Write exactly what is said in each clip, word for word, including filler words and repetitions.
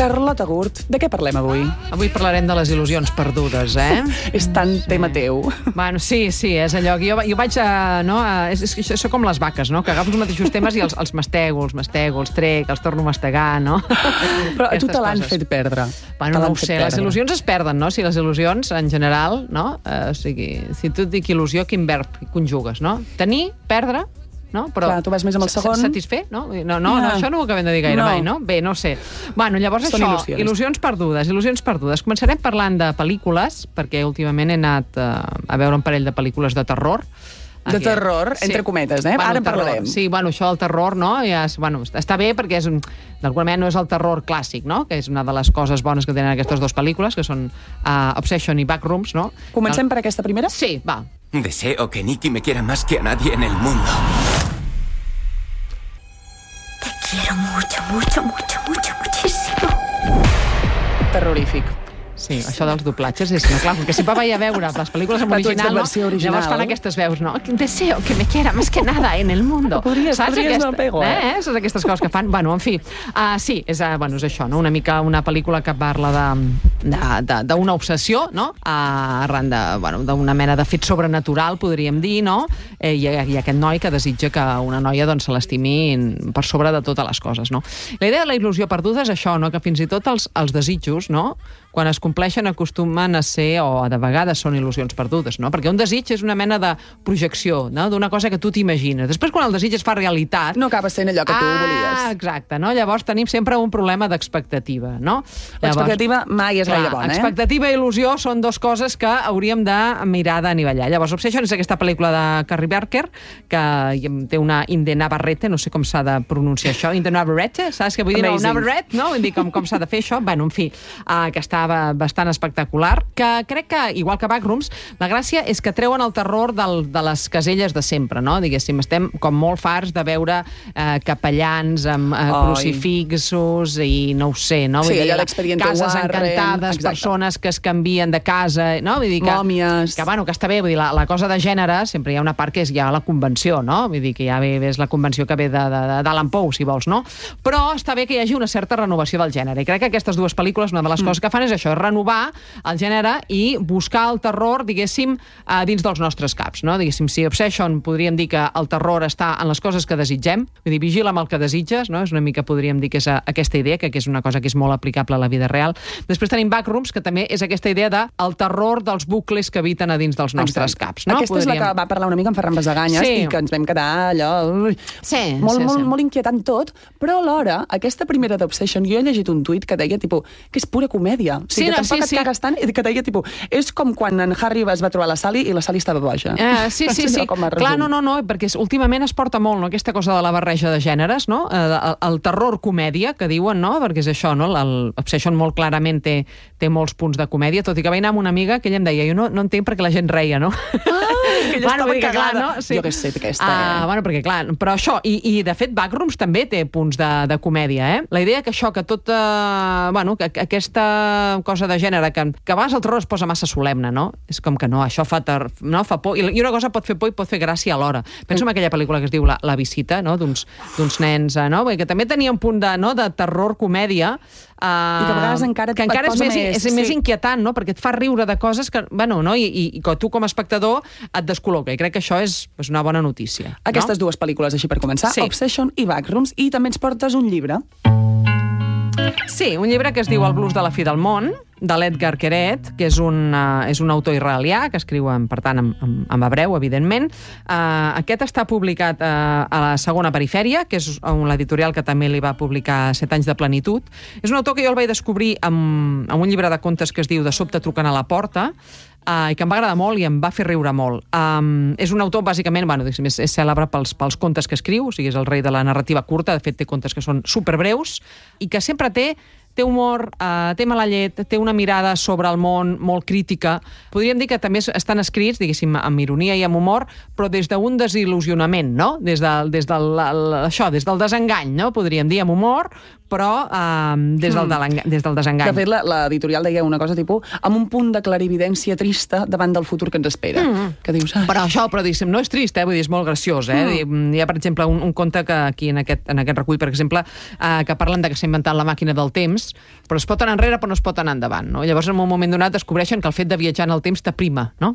Carlota Gurt, de què parlem avui? Avui parlarem de les il·lusions perdudes, eh? És tan tema teu. Bueno, sí, sí, és allò que jo, jo vaig a... No, a és, és, això com les vaques, no? Que agafo els mateixos temes i els, els mastego, els mastego, els trec, els torno a mastegar, no? Però a tu te l'han fet perdre. Bueno, no ho sé, les il·lusions es perden, no? Si les il·lusions, en general, no? Eh, o sigui, si tu et dic il·lusió, quin verb conjugues, no? Tenir, perdre... No? Però clar, tu vas més amb el segon. Satisfer? No, no, no, no això no ho acabem de dir gaire no. mai, no? Bé, no ho sé. Bueno, llavors Són això, il·lusions. il·lusions perdudes, il·lusions perdudes. Començarem parlant de pel·lícules, perquè últimament he anat uh, a veure un parell de pel·lícules de terror. De Aquí. terror, entre sí. cometes, eh? Bueno, Ara en terror. parlarem. Sí, bueno, això del terror, no? Ja és, bueno, està bé perquè és, d'alguna manera no és el terror clàssic, no? Que és una de les coses bones que tenen aquestes dues pel·lícules, que són uh, Obsession i Backrooms, no? Comencem per aquesta primera? Sí, va. Deseo que Nicky me quiera más que a nadie en el mundo. Te quiero mucho, mucho, mucho, mucho, muchísimo. Terrorífic. Sí, això dels doblatges és... No, clar, que sempre vaig a veure les pel·lícules en original, no? original, llavors fan aquestes veus, no? Deseo que me quiera más que nada en el mundo. Podries, Saps podries aquesta, no pego, eh? eh? Saps aquestes coses que fan? Bueno, en fi, uh, sí, és, uh, bueno, és això, no? Una mica una pel·lícula que parla d'una obsessió, no? Uh, arran de, bueno, d'una mena de fet sobrenatural, podríem dir, no? Eh, i, I aquest noi que desitja que una noia doncs, se l'estimi per sobre de totes les coses, no? La idea de la il·lusió perduda és això, no? Que fins i tot els, els desitjos, no? Quan es compleixen acostumen a ser, o de vegades són il·lusions perdudes, no? Perquè un desig és una mena de projecció, no? D'una cosa que tu t'imagines. Després, quan el desig es fa realitat... No acaba sent allò que tu ah, volies. Exacte, no? Llavors tenim sempre un problema d'expectativa, no? L'expectativa mai és clar, gaire bona, eh? Expectativa i il·lusió són dues coses que hauríem de mirar d'anivellar. Llavors, Obsession és aquesta pel·lícula de Carrie Barker, que té una Inde Navarrete, no sé com s'ha de pronunciar això, Inde Navarrete, saps què vull dir? No, Navarrete, no? Vull dir, com, com s'ha de fer això? Bueno, en fi, uh, que està bastant espectacular, que crec que, igual que Backrooms, la gràcia és que treuen el terror del, de les caselles de sempre, no? Diguéssim, estem com molt farts de veure eh, capellans amb eh, crucifixos i no ho sé, no? Sí, Vull dir, allò d'Expediente cases Warren, encantades, exacte. Persones que es canvien de casa, no? Vull dir que, Mòmies. que, bueno, que està bé, vull dir, la, la cosa de gènere, sempre hi ha una part que és ja la convenció, no? Vull dir que ja ve, és la convenció que ve de, de, de, d'Alan Poe, si vols, no? Però està bé que hi hagi una certa renovació del gènere, i crec que aquestes dues pel·lícules, una de les mm. coses que fan és això, renovar el gènere i buscar el terror, diguéssim, eh, dins dels nostres caps, no? Diguéssim, si Obsession podríem dir que el terror està en les coses que desitgem, vull dir, vigila amb el que desitges, no? És una mica, podríem dir, que és aquesta idea, que és una cosa que és molt aplicable a la vida real. Després tenim Backrooms, que també és aquesta idea de el terror dels bucles que habiten a dins dels nostres Exacte. caps, no? Aquesta podríem... és la que va parlar una mica amb Ferran Basaganyes sí. i que ens vam quedar allò... Ui, sí, molt, sí, molt, sí. molt inquietant tot, però alhora, aquesta primera d'Obsession, jo he llegit un tuit que deia, tipus, que és pura comèdia. O sigui, sí, que no, tampoc sí, et sí. cagues tant, i que deia, tipus, és com quan en Harry es va trobar la Sally i la Sally estava boja. Uh, sí, sí, sí. Clar, no, no, no, perquè últimament es porta molt, no?, aquesta cosa de la barreja de gèneres, no? El, el terror comèdia, que diuen, no?, perquè és això, no? El Obsession molt clarament té, té molts punts de comèdia, tot i que vaig anar amb una amiga que ella em deia, jo no, no entenc perquè la gent reia, no? Ah, que ella bueno, estava cagada. Clar, no? Sí. Jo què sé, aquesta, uh, eh? Bueno, perquè clar, però això, i, i de fet Backrooms també té punts de, de comèdia, eh? La idea que això, que tot, uh, bueno, que, que aquesta cosa de gènere, que, que a vegades el terror es posa massa solemne, no? És com que no, això fa, ter, no, fa por, i, i una cosa pot fer por i pot fer gràcia alhora. Penso en aquella pel·lícula que es diu La, la visita, no?, d'uns nens, no?, que també tenia un punt de, no, de terror comèdia, uh, i que a vegades encara, que encara és, més, més, és sí. més inquietant, no?, perquè et fa riure de coses que, bueno, no?, i, i, i que tu com a espectador et descol·loca, i crec que això és, és una bona notícia. Aquestes no? dues pel·lícules, així per començar, sí. Obsession i Backrooms, i també ens portes un llibre. Sí, un llibre que es diu El blues de la fi del món, de l'Edgar Queret, que és un, uh, és un autor israelià, que escriu, per tant, en, en, en hebreu, evidentment. Uh, aquest està publicat uh, a la Segona Perifèria, que és l'editorial que també li va publicar Set anys de plenitud. És un autor que jo el vaig descobrir amb, amb un llibre de contes que es diu De sobte truquen a la porta, uh, i que em va agradar molt i em va fer riure molt. Um, és un autor, bàsicament, bueno, és, és cèlebre pels, pels contes que escriu, o sigui, és el rei de la narrativa curta, de fet té contes que són superbreus, i que sempre té té humor, eh, té mala llet, té una mirada sobre el món molt crítica. Podríem dir que també estan escrits, diguéssim, amb ironia i amb humor, però des d'un desil·lusionament, no? Des, de, des, del, això, des del desengany, no? Podríem dir, amb humor, però eh, des, del mm. des del desengany. De fet, l'editorial deia una cosa tipus amb un punt de clarividència trista davant del futur que ens espera. Mm. Que dius... Ah. Però això, però diguéssim, no és trist, eh? Vull dir, és molt graciós, eh? Mm. Hi ha, per exemple, un, un conte que aquí en aquest, en aquest recull, per exemple, eh, que parlen de que s'ha inventat la màquina del temps, temps, però es pot anar enrere però no es pot anar endavant, no? Llavors en un moment donat descobreixen que el fet de viatjar en el temps t'aprima, no?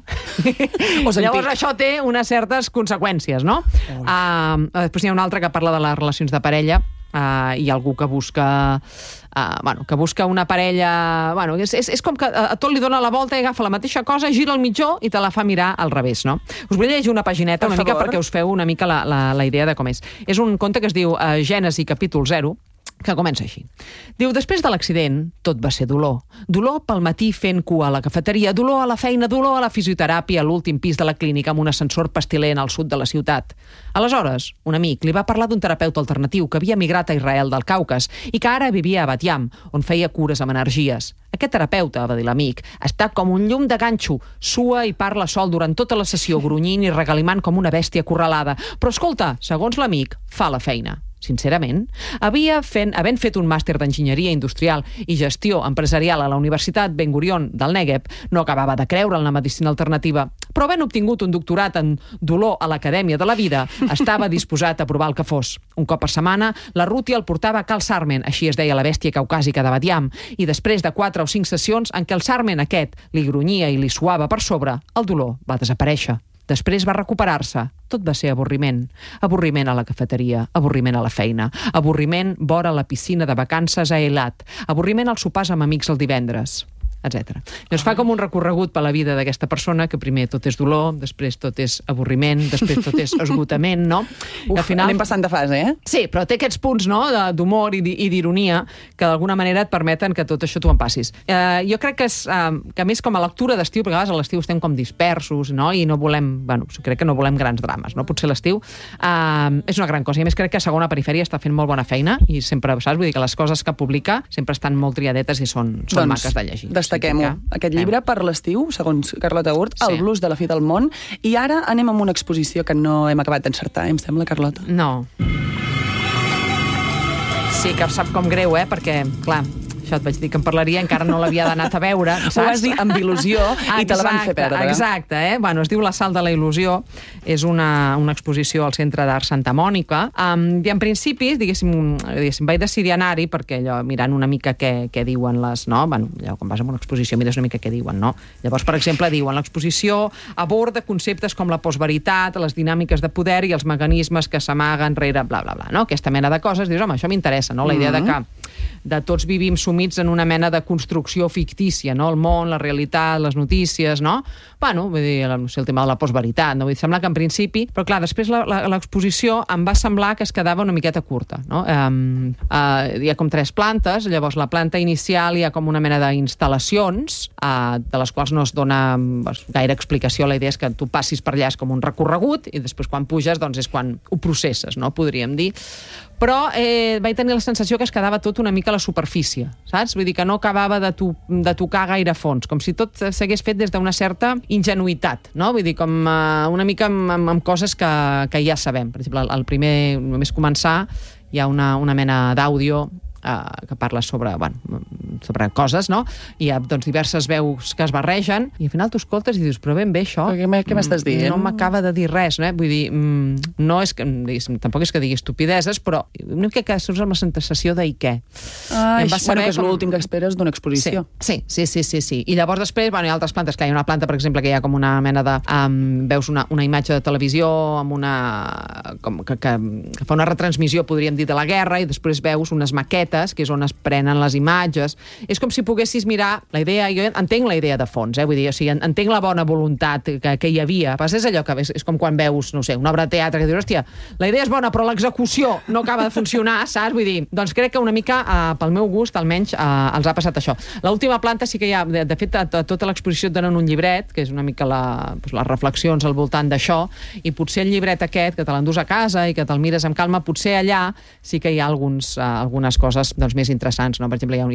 Llavors això té unes certes conseqüències, no? Uh, després hi ha una altra que parla de les relacions de parella. Uh, hi ha algú que busca uh, bueno, que busca una parella, bueno, és, és, és com que a, a tot li dona la volta i agafa la mateixa cosa, gira al mitjó i te la fa mirar al revés, no? Us vull llegir una pagineta per una favor. Mica perquè us feu una mica la, la, la idea de com és. És un conte que es diu uh, Gènesi capítol zero, que comença així. Diu, després de l'accident, tot va ser dolor. Dolor pel matí fent cua a la cafeteria, dolor a la feina, dolor a la fisioteràpia, a l'últim pis de la clínica amb un ascensor pastilent al sud de la ciutat. Aleshores, un amic li va parlar d'un terapeuta alternatiu que havia migrat a Israel del Caucas i que ara vivia a Bat Yam, on feia cures amb energies. Aquest terapeuta, va dir l'amic, està com un llum de ganxo, sua i parla sol durant tota la sessió, grunyint i regalimant com una bèstia acorralada. Però escolta, segons l'amic, fa la feina. Sincerament, havia fent, havent fet un màster d'enginyeria industrial i gestió empresarial a la Universitat Ben Gurion del Negev, no acabava de creure en la medicina alternativa, però havent obtingut un doctorat en dolor a l'Acadèmia de la Vida, estava disposat a provar el que fos. Un cop per setmana, la Ruti el portava a Cal Sarmen, així es deia la bèstia caucàsica de Bat Yam, i després de quatre o cinc sessions en què el Sarmen aquest li grunyia i li suava per sobre, el dolor va desaparèixer. Després va recuperar-se. Tot va ser avorriment. Avorriment a la cafeteria, avorriment a la feina, avorriment vora la piscina de vacances a Eilat, avorriment als sopars amb amics el divendres, etcètera. Llavors fa com un recorregut per la vida d'aquesta persona, que primer tot és dolor, després tot és avorriment, després tot és esgotament, no? Uf, al final... anem passant de fase, eh? Sí, però té aquests punts, no?, d'humor i d'ironia que d'alguna manera et permeten que tot això tu en passis. Uh, jo crec que és, uh, que més com a lectura d'estiu, perquè a vegades a l'estiu estem com dispersos, no?, i no volem, bueno, crec que no volem grans drames, no? Potser l'estiu uh, és una gran cosa. I a més crec que Segona Perifèria està fent molt bona feina i sempre, saps? Vull dir que les coses que publica sempre estan molt triadetes i són, són doncs, maques de llegir. Destaquem-ho. Aquest llibre per l'estiu, segons Carlota Hurt, sí. El blues de la fi del món. I ara anem amb una exposició que no hem acabat d'encertar, em sembla, Carlota? No. Sí, que sap com greu, eh? Perquè, clar, això et vaig dir que em parlaria, encara no l'havia anat a veure, saps? Ho vas dir amb il·lusió i te la van fer perdre. Exacte, eh? Bueno, es diu La sal de la il·lusió, és una, una exposició al Centre d'Art Santa Mònica, um, i en principi, diguéssim, diguéssim vaig decidir anar-hi perquè allò, mirant una mica què, què diuen les, no? Bueno, allò, quan vas a una exposició mires una mica què diuen, no? Llavors, per exemple, diuen, l'exposició aborda conceptes com la postveritat, les dinàmiques de poder i els mecanismes que s'amaguen rere bla, bla, bla, no? Aquesta mena de coses, dius, home, això m'interessa, no? La idea de que de tots vivim sumits en una mena de construcció fictícia, no? El món, la realitat, les notícies, no? Bueno, vull dir, no sé, el tema de la postveritat, no? Vull dir, sembla que en principi... Però clar, després l'exposició em va semblar que es quedava una miqueta curta, no? Um, uh, hi ha com tres plantes, llavors la planta inicial hi ha com una mena d'instal·lacions, uh, de les quals no es dona pues, gaire explicació. La idea és que tu passis per allà, és com un recorregut, i després quan puges, doncs és quan ho processes, no? Podríem dir. Però eh, vaig tenir la sensació que es quedava tot una mica a la superfície, saps? Vull dir que no acabava de, to de tocar gaire fons, com si tot s'hagués fet des d'una certa ingenuïtat, no? Vull dir, com uh, una mica amb, amb, amb coses que, que ja sabem. Per exemple, el primer, només començar, hi ha una, una mena d'àudio Uh, que parla sobre, bueno, sobre coses, no? I hi ha doncs, diverses veus que es barregen i al final tu escoltes i dius, però ben bé això... Què m'estàs dient? No m'acaba de dir res, no? Vull dir, mm, no és que, diguéssim, tampoc és que digui estupideses, però una mica que surts amb la sensació de i què. Ai, bueno, que és com... l'últim que esperes d'una exposició. Sí, sí, sí, sí, sí. I llavors després, bueno, hi ha altres plantes, que hi ha una planta, per exemple, que hi ha com una mena de... Um, veus una, una imatge de televisió amb una... Com, que, que, que fa una retransmissió, podríem dir, de la guerra, i després veus unes maquetes que és on es prenen les imatges. És com si poguessis mirar la idea, jo entenc la idea de fons, eh? Vull dir, o sigui, entenc la bona voluntat que, que hi havia. Pas és allò que és, és com quan veus, no sé, una obra de teatre que dius, hòstia, la idea és bona, però l'execució no acaba de funcionar, saps? Vull dir, doncs crec que una mica, eh, pel meu gust, almenys, eh, els ha passat això. L'última planta sí que hi ha, de, de fet, a, a tota l'exposició et donen un llibret, que és una mica la, doncs, les reflexions al voltant d'això, i potser el llibret aquest, que te l'endús a casa i que te'l mires amb calma, potser allà sí que hi ha alguns, eh, algunes coses doncs, més interessants, no? Per exemple, hi ha, hi ha, un, hi ha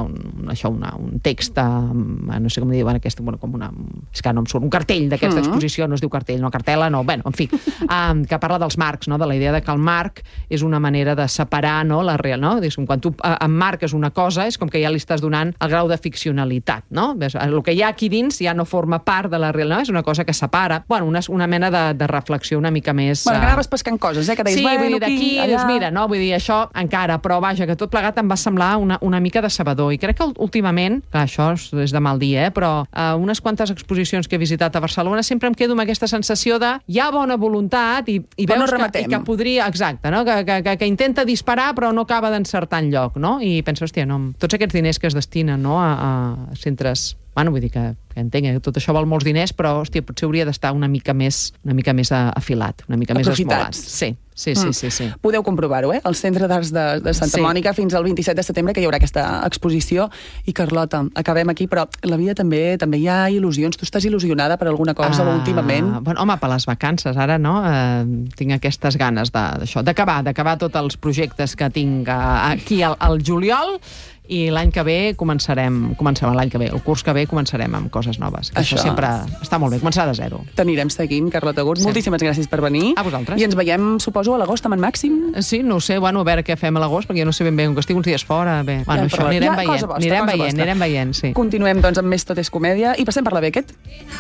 un, això, una, un text, eh, no sé com dir, bueno, aquesta, bueno, com una, és que no em surt, un cartell d'aquesta mm -hmm. exposició, no es diu cartell, no cartel·la, no, bueno, en fi, um, que parla dels marcs, no? De la idea de que el marc és una manera de separar, no? La real, no? Diguéssim, quan tu uh, emmarques una cosa, és com que ja li estàs donant el grau de ficcionalitat, no? Ves, el que hi ha aquí dins ja no forma part de la real, no? És una cosa que separa, bueno, una, una mena de, de reflexió una mica més... Bueno, que anaves pescant coses, eh? Que deies, sí, bueno, vull dir, d'aquí, allà... dius, mira, no? Vull dir, això encara, però vaja, que tot plegat em va semblar una, una mica decebedor. I crec que últimament, clar, això és de mal dir, eh? Però eh, unes quantes exposicions que he visitat a Barcelona sempre em quedo amb aquesta sensació de hi ha bona voluntat i, i però veus no que, i que podria... Exacte, no? Que, que, que, que intenta disparar però no acaba d'encertar enlloc, no? I penso, hòstia, no, tots aquests diners que es destinen, no? a, a centres... Bueno, vull dir que, que entenc que tot això val molts diners, però, hòstia, potser hauria d'estar una mica més una mica més afilat, una mica més esmolat. Sí, sí, sí, sí, sí. Mm. Podeu comprovar-ho, eh? Al Centre d'Arts de, de Santa sí. Mònica fins al vint-i-set de setembre, que hi haurà aquesta exposició. I, Carlota, acabem aquí, però la vida també també hi ha il·lusions. Tu estàs il·lusionada per alguna cosa uh, últimament? Bueno, home, per les vacances, ara, no? Uh, tinc aquestes ganes d'això, d'acabar, d'acabar tots els projectes que tinc uh, aquí al, al juliol, i l'any que ve començarem, començarem l'any que ve, el curs que ve començarem amb coses noves. Que això. això sempre està molt bé, començar de zero. T'anirem seguint, Carlota Gurt. Sí. Moltíssimes gràcies per venir. A vosaltres. I ens veiem, suposo, a l'agost amb en Màxim? Sí, no ho sé, bueno, a veure què fem a l'agost, perquè jo no sé ben bé, que estic uns dies fora. Bé, bueno, ja, això, anirem ja, veient, vostra, anirem veient, vostra. anirem veient, sí. Continuem, doncs, amb més Tot és comèdia i passem per la Beckett.